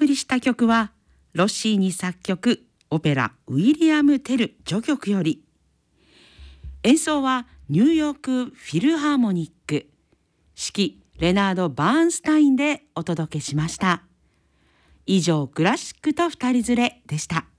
送りした曲はロッシーニ作曲オペラウィリアム・テル序曲より。演奏はニューヨークフィルハーモニック、指揮レナード・バーンスタインでお届けしました。以上、クラシックと二人連れでした。